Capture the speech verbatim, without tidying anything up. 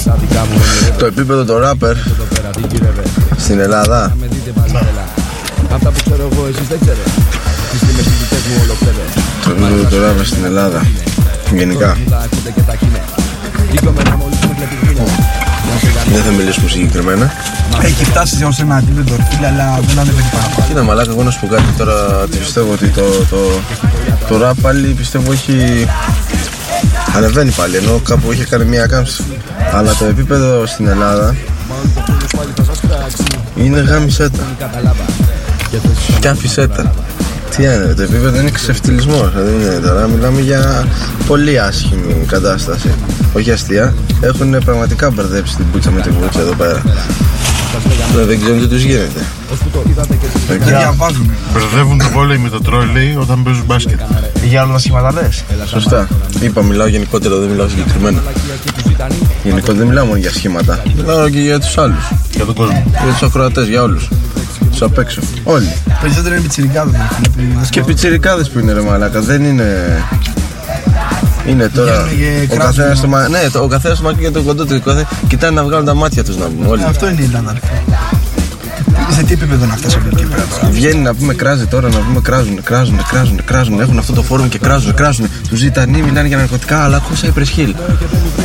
Το επίπεδο το ράπερ στην Ελλάδα. Αυτά που ξέρω εγώ εσείς δεν ξέρετε. Τις τιμές τις δικές μου όλο ξέρετε. Το επίπεδο το ράπερ στην Ελλάδα γενικά. Δεν θα μιλήσουμε συγκεκριμένα. Έχει φτάσει σε ένα επίπεδο φίλε, αλλά δεν ανεβαίνει παραπάνω. Κοίτα μαλάκα, εγώ να σου πω κάτι τώρα. Πιστεύω ότι το, το, το ραπ πάλι πιστεύω έχει ανεβαίνει πάλι, ενώ κάπου είχε κάνει μια κάμψη. Αλλά το επίπεδο στην Ελλάδα είναι γάμισέτα. Και αφισέτα. Τι είναι, το επίπεδο είναι ξεφτυλισμός. Δηλαδή τώρα μιλάμε για πολύ άσχημη κατάσταση. Όχι αστεία. Έχουν πραγματικά μπερδέψει την πουτσα με την πουτσα εδώ πέρα. Δεν ξέρω τι τους γίνεται. Δεν διαβάζουν. Μπερδεύουν το βόλεϊ με το τρόλεϊ όταν παίζουν μπάσκετ. Για όλα τα σχήματα λες. Σωστά. Είπα, μιλάω γενικότερα, δεν μιλάω συγκεκριμένα. Γενικότερα δεν μιλάω μόνο για σχήματα. Μιλάω και για τους άλλους. Για τον κόσμο. Για τους ακροατές, για όλους. Τους απ' έξω. Όλοι. Περισσότερο είναι πιτσιρικάδες. Και πιτσιρικάδες που είναι ρε μαλάκα. Δεν είναι... Είναι τώρα. Ο καθένας το μα... Ναι, το, ο καθένας το μακρύ για τον κοντό του. Κοιτάνε να βγάλουν τα μάτια τους να πούμε. Όλοι. Αυτό είναι η Ελλάδα. Σε τι επίπεδο να φτάσει από εκεί πέρα τώρα. Βγαίνει να πούμε κράζει τώρα, να πούμε κράζουν, κράζουν, κράζουν, κράζουν. Έχουν αυτό το φόρουμ και κράζουν, κράζουν. Του ζητανοί μιλάνε για ναρκωτικά, αλλά ακούσα η Πρεσχύλ.